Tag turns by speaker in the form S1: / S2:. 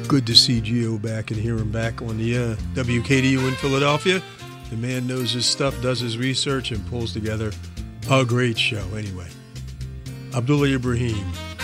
S1: Good to see Gio back and hear him back on the WKDU in Philadelphia. The man knows his stuff, does his research, and pulls together a great show. Anyway, Abdullah Ibrahim,